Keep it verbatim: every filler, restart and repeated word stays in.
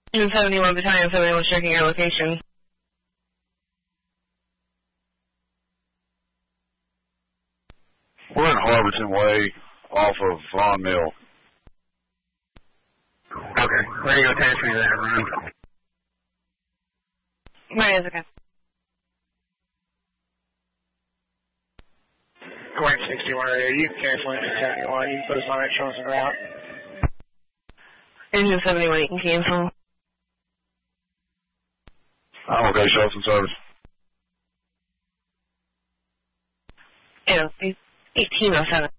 Engine seventy-one, Battalion seventy-one, checking your location. We're in Harborton Way, off of Vaughn Mill. Okay, where are you going to transfer me to that room? Right, okay. Going sixty-one area, you can cancel engine seventy-one, you can put us on that Johnson route. Engine seventy-one, you can cancel. I'm okay, Shelton service. Yeah, eighteen oh seven.